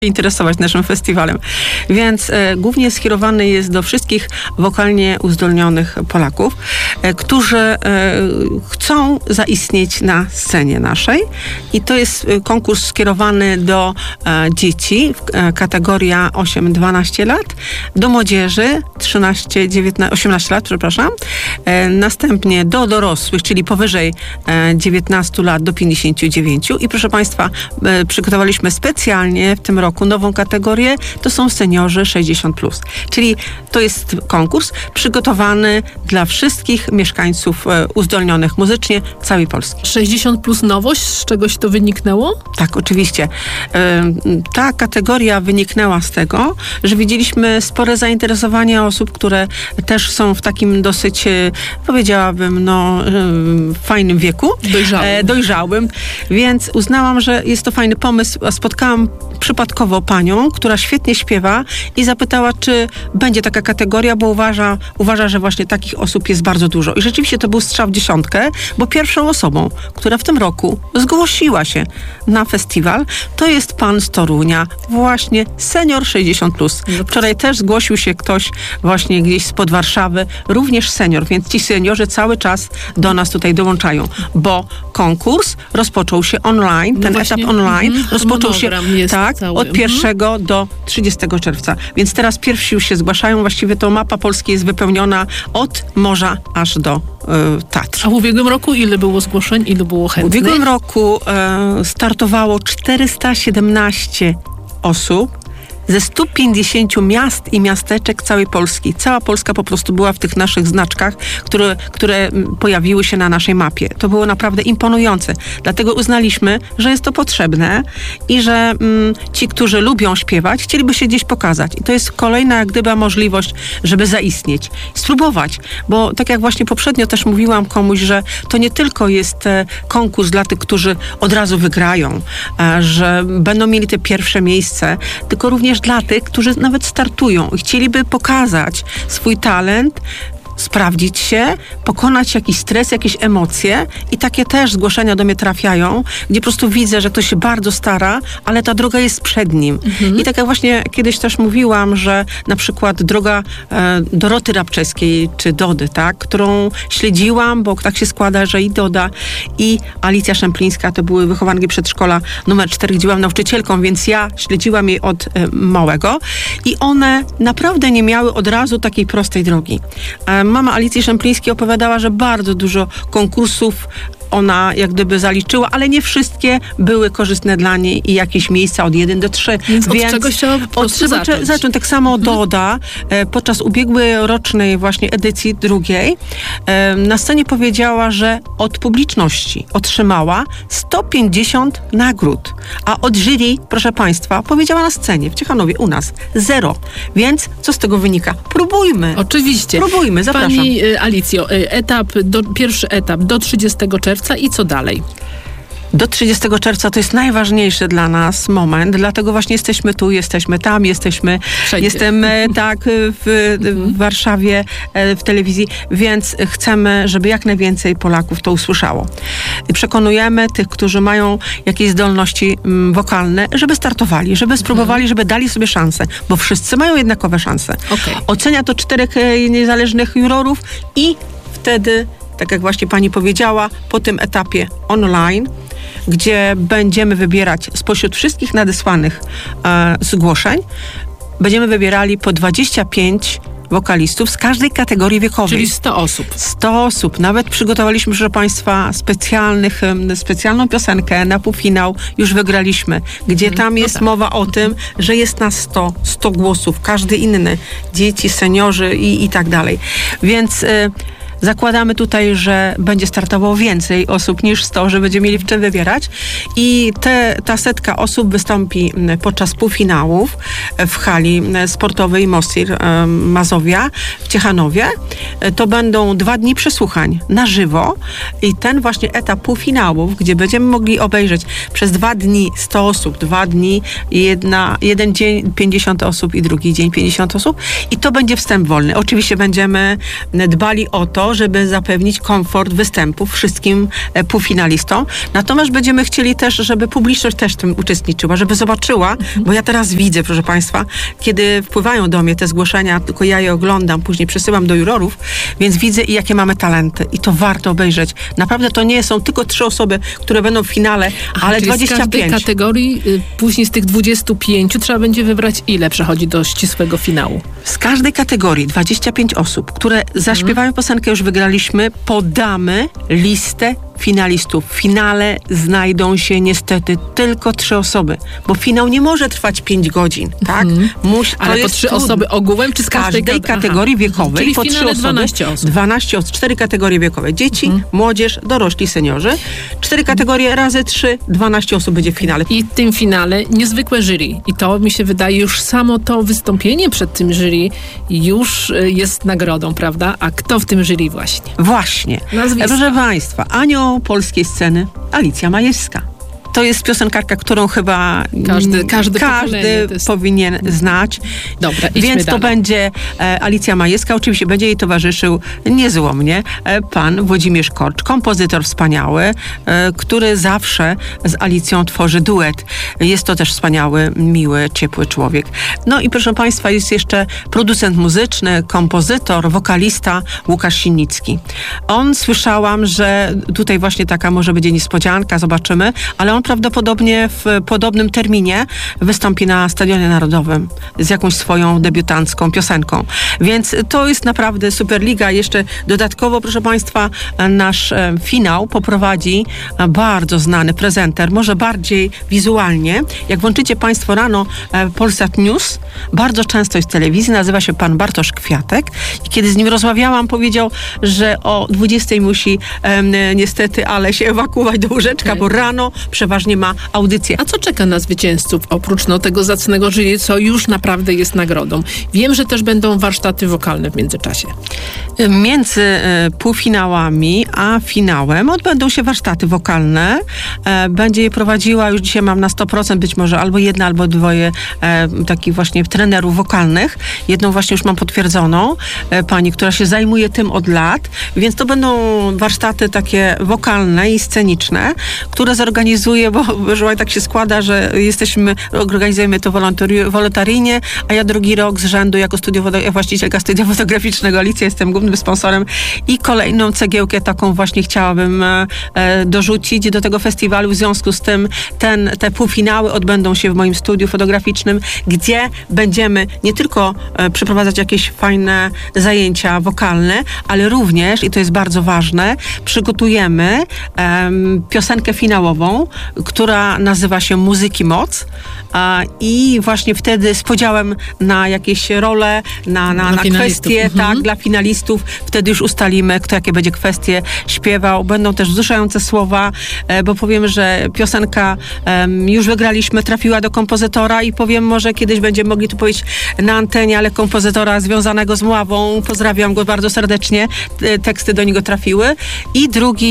interesować naszym festiwalem. Więc głównie skierowany jest do wszystkich wokalnie uzdolnionych Polaków, którzy chcą zaistnieć na scenie naszej. I to jest konkurs skierowany do dzieci, kategoria 8-12 lat, do młodzieży 18 lat, przepraszam. Następnie do dorosłych, czyli powyżej 19 lat do 59. I proszę Państwa, przygotowaliśmy specjalnie w tym roku nową kategorię, to są seniorzy 60+. Czyli to jest konkurs przygotowany dla wszystkich mieszkańców uzdolnionych muzycznie całej Polski. 60+ nowość? Z czegoś to wyniknęło? Tak, oczywiście. Ta kategoria wyniknęła z tego, że widzieliśmy spore zainteresowanie osób, które też są w takim dosyć, powiedziałabym, fajnym wieku. Dojrzałym. Więc uznałam, że jest to fajny pomysł. Spotkałam przypadkowo panią, która świetnie śpiewa i zapytała, czy będzie taka kategoria, bo uważa, że właśnie takich osób jest bardzo dużo. I rzeczywiście to był strzał w dziesiątkę, bo pierwszą osobą, która w tym roku zgłosiła się na festiwal, to jest pan z Torunia, właśnie senior 60+. Wczoraj też zgłosił się ktoś właśnie gdzieś spod Warszawy, również senior, więc ci seniorzy cały czas do nas tutaj dołączają, bo konkurs rozpoczął się online, ten etap online rozpoczął się od 1 do 30 czerwca. Więc teraz pierwsi już się zgłaszają. Właściwie to mapa Polski jest wypełniona od morza aż do Tatr. A w ubiegłym roku ile było zgłoszeń? Ile było chętnych? W ubiegłym roku startowało 417 osób ze 150 miast i miasteczek całej Polski. Cała Polska po prostu była w tych naszych znaczkach, które pojawiły się na naszej mapie. To było naprawdę imponujące. Dlatego uznaliśmy, że jest to potrzebne i że ci, którzy lubią śpiewać, chcieliby się gdzieś pokazać. I to jest kolejna jak gdyby możliwość, żeby zaistnieć. Spróbować, bo tak jak właśnie poprzednio też mówiłam komuś, że to nie tylko jest konkurs dla tych, którzy od razu wygrają, że będą mieli te pierwsze miejsce, tylko również dla tych, którzy nawet startują i chcieliby pokazać swój talent, sprawdzić się, pokonać jakiś stres, jakieś emocje i takie też zgłoszenia do mnie trafiają, gdzie po prostu widzę, że ktoś się bardzo stara, ale ta droga jest przed nim. I tak jak właśnie kiedyś też mówiłam, że na przykład droga Doroty Rabczewskiej czy Dody, tak, którą śledziłam, bo tak się składa, że i Doda i Alicja Szemplińska to były wychowanki przedszkola numer 4, gdzie byłam nauczycielką, więc ja śledziłam jej od małego i one naprawdę nie miały od razu takiej prostej drogi. Mama Alicji Szemplińskiej opowiadała, że bardzo dużo konkursów ona jak gdyby zaliczyła, ale nie wszystkie były korzystne dla niej i jakieś miejsca od 1 do 3. Więc od czegoś trzeba po prostu zacząć. Tak samo Doda podczas ubiegłorocznej właśnie edycji drugiej na scenie powiedziała, że od publiczności otrzymała 150 nagród, a od jury, proszę Państwa, powiedziała na scenie w Ciechanowie u nas 0. Więc co z tego wynika? Próbujmy. Oczywiście. Próbujmy, zapraszam. Pani Alicjo, pierwszy etap do 30 czerwca i co dalej? Do 30 czerwca to jest najważniejszy dla nas moment, dlatego właśnie jesteśmy tu, jesteśmy tam, jestem w Warszawie, w telewizji, więc chcemy, żeby jak najwięcej Polaków to usłyszało. Przekonujemy tych, którzy mają jakieś zdolności wokalne, żeby startowali, żeby spróbowali, żeby dali sobie szansę, bo wszyscy mają jednakowe szanse. Ocenia to 4 niezależnych jurorów i wtedy, tak jak właśnie pani powiedziała, po tym etapie online, gdzie będziemy wybierać spośród wszystkich nadesłanych zgłoszeń, będziemy wybierali po 25 wokalistów z każdej kategorii wiekowej. Czyli 100 osób. 100 osób. Nawet przygotowaliśmy, proszę Państwa, specjalną piosenkę na półfinał. Już wygraliśmy. Gdzie tam jest mowa o tym, że jest nas 100 głosów. Każdy inny. Dzieci, seniorzy i tak dalej. Więc zakładamy tutaj, że będzie startowało więcej osób niż 100, że będziemy mieli w czym wybierać i ta setka osób wystąpi podczas półfinałów w hali sportowej Mosir Mazowia w Ciechanowie. To będą 2 dni przesłuchań na żywo i ten właśnie etap półfinałów, gdzie będziemy mogli obejrzeć przez 2 dni 100 osób, 2 dni, jeden dzień 50 osób i drugi dzień 50 osób i to będzie wstęp wolny. Oczywiście będziemy dbali o to, to, żeby zapewnić komfort występów wszystkim półfinalistom. Natomiast będziemy chcieli też, żeby publiczność też w tym uczestniczyła, żeby zobaczyła, bo ja teraz widzę, proszę Państwa, kiedy wpływają do mnie te zgłoszenia, tylko ja je oglądam, później przesyłam do jurorów, więc widzę, jakie mamy talenty i to warto obejrzeć. Naprawdę to nie są tylko 3 osoby, które będą w finale, ale 25. Z każdej kategorii, później z tych 25 trzeba będzie wybrać, ile przechodzi do ścisłego finału? Z każdej kategorii 25 osób, które zaśpiewają piosenkę, już wygraliśmy, podamy listę finalistów. W finale znajdą się niestety tylko 3 osoby, bo finał nie może trwać 5 godzin, tak? Ale po 3 osoby ogółem, czy z każdej kategorii wiekowej? Czyli po w finale 12 osób. 12 osób, 4 kategorie wiekowe. Dzieci, młodzież, dorośli, seniorzy. 4 kategorie razy 3, 12 osób będzie w finale. I w tym finale niezwykłe jury. I to mi się wydaje, już samo to wystąpienie przed tym jury już jest nagrodą, prawda? A kto w tym jury właśnie? Właśnie. Nazwisko. Proszę Państwa, anioł polskiej sceny Alicja Majewska. To jest piosenkarka, którą chyba każdy powinien znać. Dobra, więc to dalej. będzie Alicja Majewska. Oczywiście będzie jej towarzyszył niezłomnie pan Włodzimierz Korcz, kompozytor wspaniały, który zawsze z Alicją tworzy duet. Jest to też wspaniały, miły, ciepły człowiek. No i proszę Państwa, jest jeszcze producent muzyczny, kompozytor, wokalista Łukasz Sinicki. On, słyszałam, że tutaj właśnie taka może będzie niespodzianka, zobaczymy, ale on prawdopodobnie w podobnym terminie wystąpi na Stadionie Narodowym z jakąś swoją debiutancką piosenką. Więc to jest naprawdę Superliga. Jeszcze dodatkowo, proszę Państwa, nasz finał poprowadzi bardzo znany prezenter, może bardziej wizualnie. Jak włączycie Państwo rano Polsat News, bardzo często jest w telewizji, nazywa się pan Bartosz Kwiatek i kiedy z nim rozmawiałam, powiedział, że o 20 musi niestety, ale się ewakuować do łóżeczka, bo rano przeważnie ma audycję. A co czeka na zwycięzców, oprócz tego zacnego jury, co już naprawdę jest nagrodą? Wiem, że też będą warsztaty wokalne w międzyczasie. Między półfinałami a finałem odbędą się warsztaty wokalne. Będzie je prowadziła, już dzisiaj mam na 100%, być może albo jedna, albo dwoje takich właśnie trenerów wokalnych. Jedną właśnie już mam potwierdzoną, pani, która się zajmuje tym od lat, więc to będą warsztaty takie wokalne i sceniczne, które zorganizuje, bo tak się składa, że organizujemy to wolontaryjnie, a ja drugi rok z rzędu jako właścicielka studia fotograficznego Alicja jestem głównym sponsorem i kolejną cegiełkę taką właśnie chciałabym dorzucić do tego festiwalu. W związku z tym te półfinały odbędą się w moim studiu fotograficznym, gdzie będziemy nie tylko przeprowadzać jakieś fajne zajęcia wokalne, ale również, i to jest bardzo ważne, przygotujemy piosenkę finałową, która nazywa się Muzyki Moc i właśnie wtedy z podziałem na jakieś role, na kwestie, dla finalistów. Wtedy już ustalimy, kto jakie będzie kwestie śpiewał. Będą też wzruszające słowa, bo powiem, że piosenka już wygraliśmy, trafiła do kompozytora i powiem, może kiedyś będziemy mogli tu powiedzieć na antenie, ale kompozytora związanego z Mławą. Pozdrawiam go bardzo serdecznie. Teksty do niego trafiły. I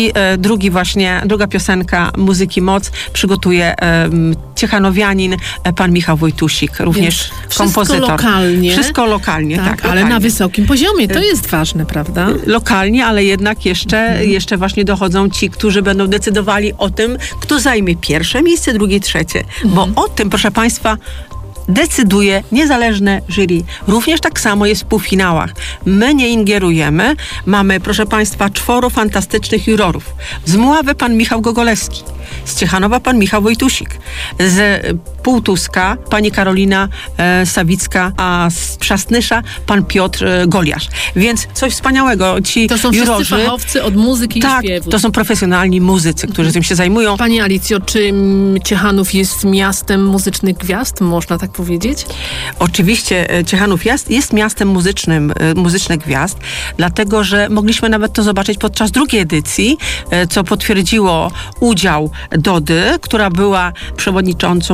druga piosenka Muzyki Moc przygotuje ciechanowianin, pan Michał Wojtusik, również kompozytor. Lokalnie. Wszystko lokalnie, tak. Ale na wysokim poziomie, to jest ważne, prawda? Lokalnie, ale jednak jeszcze właśnie dochodzą ci, którzy będą decydowali o tym, kto zajmie pierwsze miejsce, drugie, trzecie. Bo o tym, proszę Państwa, decyduje niezależne jury. Również tak samo jest w półfinałach. My nie ingerujemy. Mamy, proszę Państwa, 4 fantastycznych jurorów. Z Mławy pan Michał Gogolewski, z Ciechanowa pan Michał Wojtusik, z Półtuska pani Karolina Sawicka, a z Trzasnysza pan Piotr Goliarz. Więc coś wspaniałego. To są jurorzy, wszyscy fachowcy od muzyki i śpiewu. To są profesjonalni muzycy, którzy tym się zajmują. Pani Alicjo, czy Ciechanów jest miastem muzycznych gwiazd? Można tak powiedzieć? Oczywiście Ciechanów jest miastem muzycznych gwiazd, dlatego, że mogliśmy nawet to zobaczyć podczas drugiej edycji, co potwierdziło udział Dody, która była przewodniczącą jury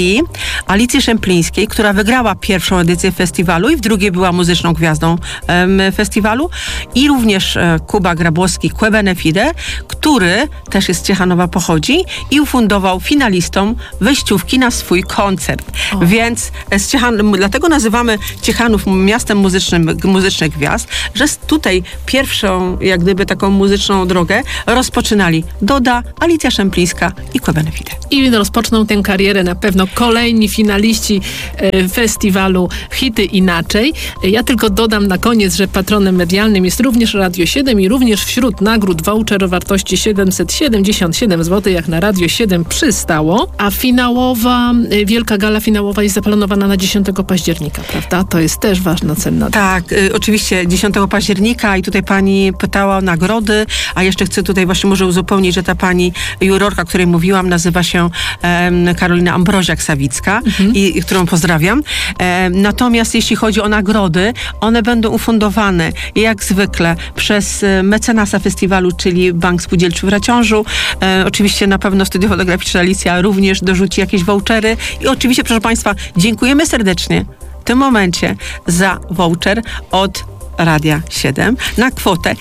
zaprosili Alicję Szemplińskiej, która wygrała pierwszą edycję festiwalu i w drugiej była muzyczną gwiazdą festiwalu, i również Kuba Grabowski, Que Benefide, który też jest z Ciechanowa, pochodzi i ufundował finalistom wejściówki na swój koncert. Więc dlatego nazywamy Ciechanów miastem muzycznych gwiazd, że tutaj pierwszą, jak gdyby, taką muzyczną drogę rozpoczynali Doda, Alicja Szemplińska i Que Benefide. I rozpoczną tę karierę na pewno kolejni finaliści festiwalu Hity Inaczej. Ja tylko dodam na koniec, że patronem medialnym jest również Radio 7 i również wśród nagród voucher o wartości 777 zł, jak na Radio 7 przystało. A wielka gala finałowa jest zaplanowana na 10 października, prawda? To jest też ważna cenna. Tak, oczywiście 10 października i tutaj pani pytała o nagrody, a jeszcze chcę tutaj właśnie może uzupełnić, że ta pani jurorka, o której mówiłam, nazywa się Karolina Ambroziak-Sawicka i którą pozdrawiam. Natomiast jeśli chodzi o nagrody, one będą ufundowane jak zwykle przez mecenasa festiwalu, czyli Bank Spółdzielczy w Raciążu. Oczywiście na pewno Studio Fotograficzne Alicja również dorzuci jakieś vouchery i oczywiście, proszę państwa, dziękujemy serdecznie w tym momencie za voucher od Radia 7 na kwotę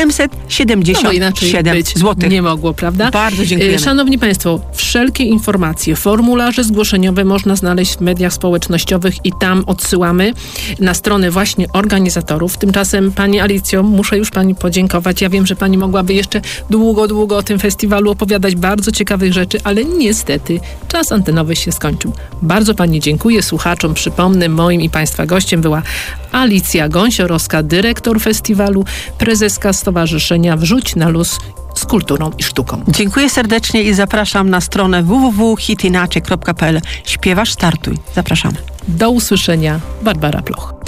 777 zł. Nie mogło, prawda? Bardzo dziękujemy. Szanowni Państwo, wszelkie informacje, formularze zgłoszeniowe można znaleźć w mediach społecznościowych i tam odsyłamy na stronę właśnie organizatorów. Tymczasem Pani Alicjo, muszę już Pani podziękować. Ja wiem, że Pani mogłaby jeszcze długo o tym festiwalu opowiadać bardzo ciekawych rzeczy, ale niestety czas antenowy się skończył. Bardzo Pani dziękuję. Słuchaczom przypomnę, moim i Państwa gościem była Alicja Gąsiorowska, dyrektor festiwalu, prezeska Stowarzyszenia Wrzuć na luz z kulturą i sztuką. Dziękuję serdecznie i zapraszam na stronę www.hitinaczej.pl. Śpiewasz, startuj. Zapraszamy. Do usłyszenia. Barbara Ploch.